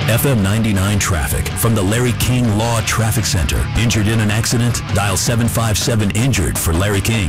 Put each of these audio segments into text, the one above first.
FM 99 traffic from the Larry King Law Traffic Center. Injured in an accident? Dial 757-INJURED for Larry King.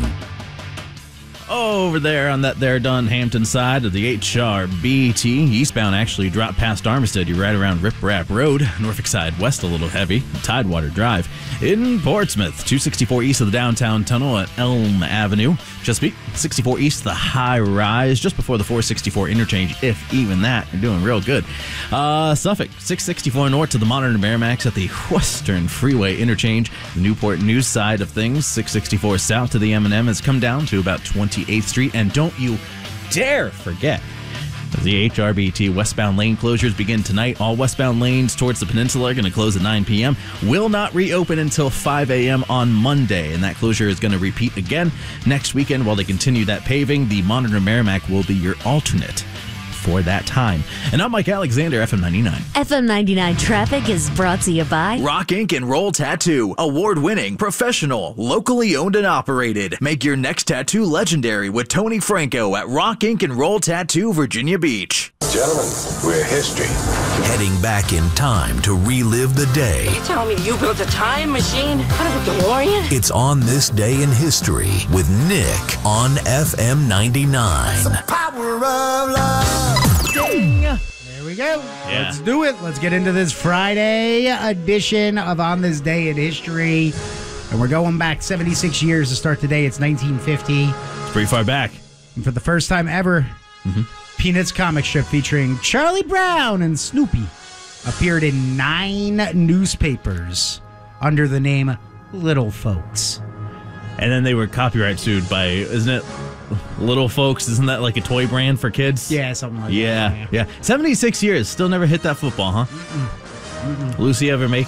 Over there on that there Dunhampton side of the HRBT, eastbound actually dropped past Armistead. You're right around Rip Rap Road. Norfolk side west a little heavy. Tidewater Drive. In Portsmouth, 264 east of the downtown tunnel at Elm Avenue. Chesapeake, 64 east of the high rise, just before the 464 interchange, if even that. You're doing real good. Suffolk, 664 north to the modern Merrimax at the Western Freeway interchange. The Newport News side of things, 664 south to the M&M has come down to about 28th Street. And don't you dare forget, the HRBT westbound lane closures begin tonight. All westbound lanes towards the peninsula are going to close at 9 p.m. Will not reopen until 5 a.m. on Monday, and that closure is going to repeat again next weekend while they continue that paving. The Monitor Merrimack will be your alternate for that time. And I'm Mike Alexander, FM 99. FM 99 traffic is brought to you by Rock Ink and Roll Tattoo. Award-winning, professional, locally owned and operated. Make your next tattoo legendary with Tony Franco at Rock Ink and Roll Tattoo, Virginia Beach. Gentlemen, we're history. Heading back in time to relive the day. Tell me you built a time machine out of a DeLorean? It's On This Day in History with Nick on FM 99. The power of love. Ding! There we go. Yeah. Let's do it. Let's get into this Friday edition of On This Day in History. And we're going back 76 years to start today. It's 1950. It's pretty far back. And for the first time ever, Peanuts comic strip featuring Charlie Brown and Snoopy appeared in 9 newspapers under the name Little Folks. And then they were copyright sued by, isn't it Little Folks? Isn't that like a toy brand for kids? Yeah, something like that. Yeah. 76 years. Still never hit that football, huh? Lucy ever make